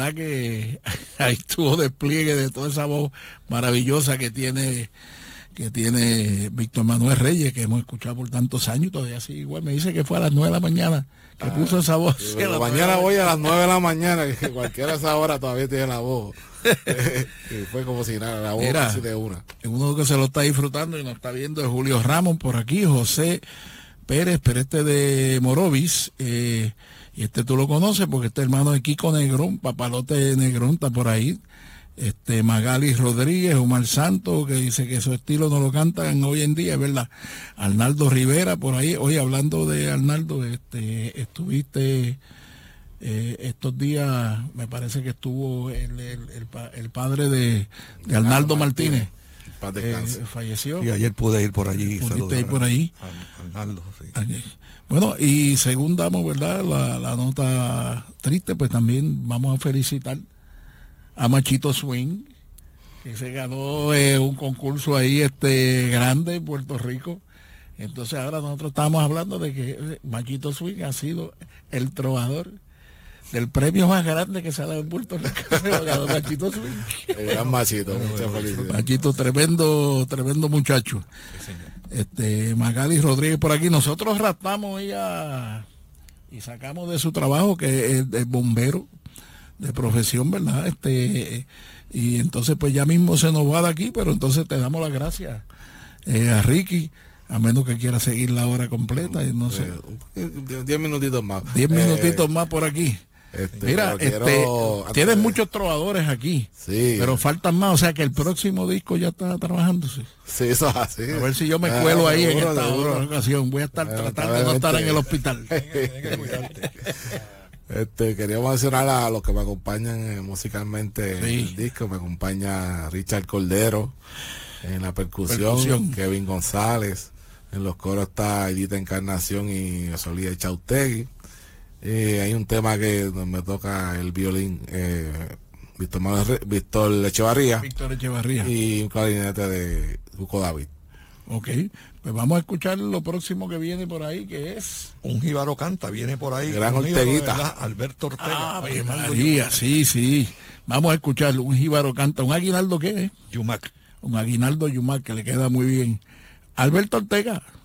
verdad que ahí estuvo despliegue de toda esa voz maravillosa que tiene Víctor Manuel Reyes, que hemos escuchado por tantos años y todavía así igual. Me dice que fue a las 9 de la mañana que puso esa voz. Mañana voy a las 9 de la mañana, que cualquiera de esa hora todavía tiene la voz. Y fue como si nada, la voz casi de una. Uno que se lo está disfrutando y nos está viendo es Julio Ramos por aquí, José Pérez, pero de Morovis, y tú lo conoces porque hermano de Kiko Negrón, Papalote Negrón está por ahí. Magali Rodríguez, Omar Santos, que dice que su estilo no lo cantan hoy en día, es verdad. Arnaldo Rivera por ahí. Oye, hablando de Arnaldo, estuviste estos días, me parece que estuvo el padre de Arnaldo Martínez. Falleció. Y ayer pude ir por allí. ¿Pudiste ir por allí? Arnaldo, sí. Bueno, y según damos, ¿verdad?, la nota triste, pues también vamos a felicitar a Machito Swing, que se ganó un concurso ahí grande en Puerto Rico. Entonces ahora nosotros estamos hablando de que Machito Swing ha sido el trovador del premio más grande que se ha dado en Puerto Rico. Machito Swing. Gran Machito, muchas felicidades. Machito, tremendo muchacho. Sí, Magali Rodríguez por aquí. Nosotros raptamos y sacamos de su trabajo, que es el bombero de profesión, ¿verdad? Y entonces pues ya mismo se nos va de aquí, pero entonces te damos las gracias a Ricky, a menos que quiera seguir la hora completa, y no sé. 10 minutitos más. 10 minutitos más por aquí. Mira, tienes muchos trovadores aquí, sí, pero faltan más, o sea que el próximo disco ya está trabajándose. Sí, eso es así. A ver si yo me cuelo ahí en esta otra ocasión. Voy a estar tratando de no estar en el hospital. Quería mencionar a los que me acompañan musicalmente en el disco. Me acompaña Richard Cordero en la percusión. Kevin González, en los coros está Edita Encarnación y Solía Chautegui. Hay un tema que me toca el violín, Víctor Echevarría y un clarinete de Juco David. Ok, pues vamos a escuchar lo próximo que viene por ahí, que es un jíbaro canta, viene por ahí. Gran Orteguita. Alberto Ortega. María, sí. Vamos a escuchar un jíbaro canta. ¿Un aguinaldo qué es? Yumac. Un aguinaldo Yumac, que le queda muy bien. Alberto Ortega.